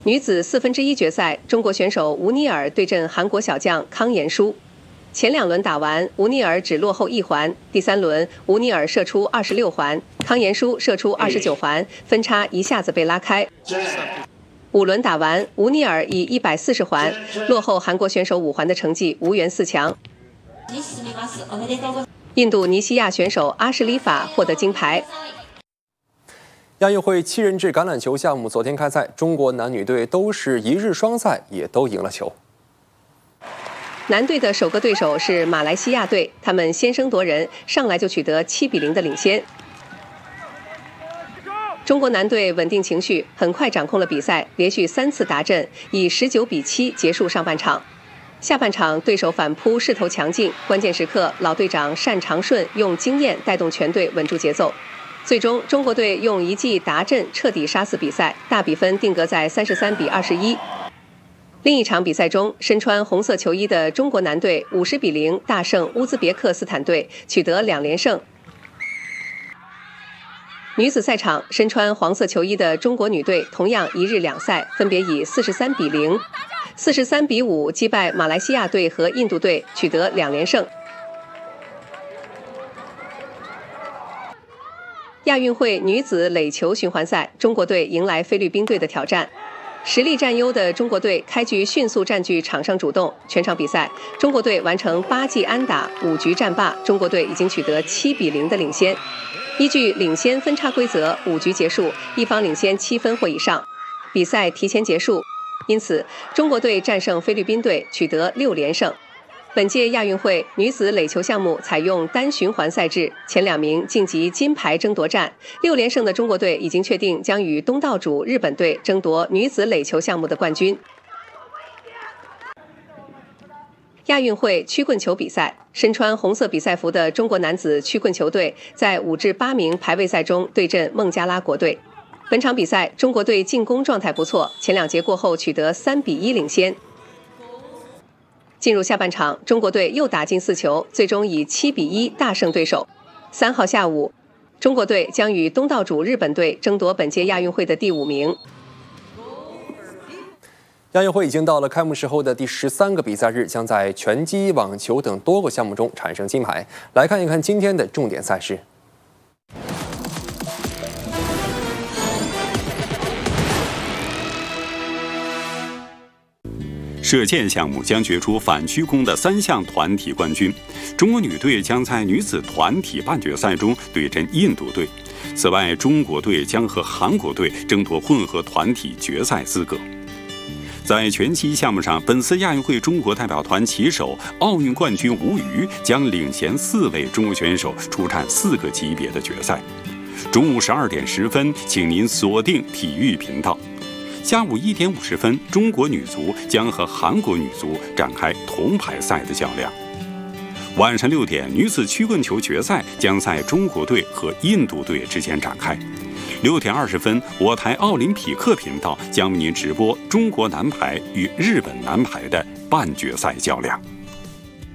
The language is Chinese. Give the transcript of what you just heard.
女子1/4决赛，中国选手吴妮尔对阵韩国小将康妍舒。前2轮打完，吴妮尔只落后1环。第3轮，吴妮尔射出26环，康妍舒射出29环，分差一下子被拉开。5轮打完，吴妮尔以140环落后韩国选手5环的成绩无缘4强。印度尼西亚选手阿什利法获得金牌。 亚运会7人制橄榄球项目昨天开赛，中国男女队都是一日双赛，也都赢了球。 男队的首个对手是马来西亚队，他们先声夺人，上来就取得7比0的领先。中国男队稳定情绪，很快掌控了比赛，连续3次达阵，以19比7结束上半场。下半场对手反扑势头强劲，关键时刻老队长单长顺用经验带动全队稳住节奏。最终，中国队用一记达阵彻底杀死比赛，大比分定格在33比21。另一场比赛中，身穿红色球衣的中国男队50比0大胜乌兹别克斯坦队，取得2连胜。女子赛场，身穿黄色球衣的中国女队同样一日2赛，分别以43比0、43比5击败马来西亚队和印度队，取得2连胜。亚运会女子垒球循环赛，中国队迎来菲律宾队的挑战。实力占优的中国队开局迅速占据场上主动，全场比赛，中国队完成8记安打，5局战罢，中国队已经取得7比0的领先。依据领先分差规则，5局结束，一方领先7分或以上，比赛提前结束。因此，中国队战胜菲律宾队，取得6连胜。本届亚运会女子垒球项目采用单循环赛制，前2名晋级金牌争夺战。6连胜的中国队已经确定将与东道主日本队争夺女子垒球项目的冠军。亚运会曲棍球比赛，身穿红色比赛服的中国男子曲棍球队在5至8名排位赛中对阵孟加拉国队。本场比赛，中国队进攻状态不错，前2节过后取得3比1领先。进入下半场，中国队又打进4球，最终以7比1大胜对手。3号下午，中国队将与东道主日本队争夺本届亚运会的第5名。 亚运会已经到了开幕式后的第13个比赛日，将在拳击、网球等多个项目中产生金牌。来看一看今天的重点赛事。 射箭项目将决出反曲弓的3项团体冠军。中国女队将在女子团体半决赛中对阵印度队。此外，中国队将和韩国队争夺混合团体决赛资格。在拳击项目上，本次亚运会中国代表团旗手、奥运冠军吴瑜将领衔4位中国选手出战4个级别的决赛。中午12点10分，请您锁定体育频道。下午1点50分，中国女足将和韩国女足展开铜牌赛的较量。晚上6点，女子曲棍球决赛将在中国队和印度队之间展开。6点20分，我台奥林匹克频道将为您直播中国男排与日本男排的半决赛较量。